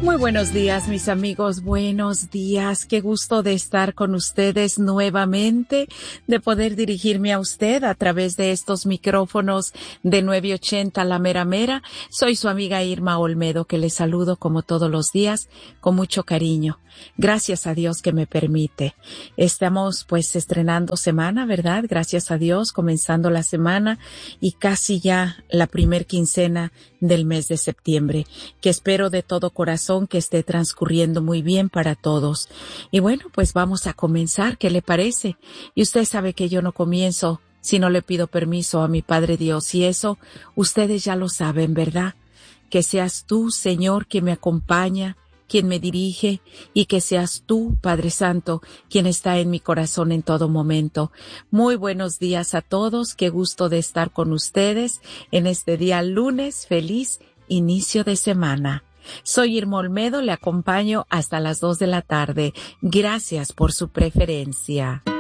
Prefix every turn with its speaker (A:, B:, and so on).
A: Muy buenos días, mis amigos, buenos días. Qué gusto de estar con ustedes nuevamente, de poder dirigirme a usted a través de estos micrófonos de 980 La Mera Mera. Soy su amiga Irma Olmedo, que les saludo como todos los días con mucho cariño. Gracias a Dios que me permite. Estamos pues estrenando semana, ¿verdad? Gracias a Dios, comenzando la semana y casi ya la primer quincena del mes de septiembre, que espero de todo corazón que esté transcurriendo muy bien para todos. Y bueno, pues vamos a comenzar, ¿qué le parece? Y usted sabe que yo no comienzo si no le pido permiso a mi Padre Dios, y eso ustedes ya lo saben, ¿verdad? Que seas tú, Señor, que me acompaña, quien me dirige, y que seas tú, Padre Santo, quien está en mi corazón en todo momento. Muy buenos días a todos, qué gusto de estar con ustedes en este día lunes, feliz inicio de semana. Soy Irma Olmedo, le acompaño hasta las 2 de la tarde. Gracias por su preferencia.